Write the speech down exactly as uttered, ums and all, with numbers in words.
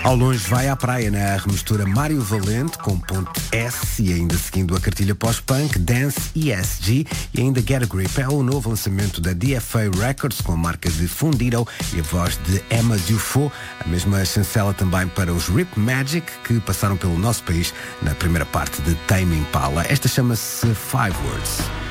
Ao longe vai à praia na remistura Mário Valente com ponto S e ainda seguindo a cartilha pós-punk Dance E S G e ainda Get a Grip é o novo lançamento da D F A Records com a marca de Fundido e a voz de Emma Dufault, a mesma chancela também para os Rip Magic que passaram pelo nosso país na primeira parte de Tame Impala. Esta chama-se Five Words.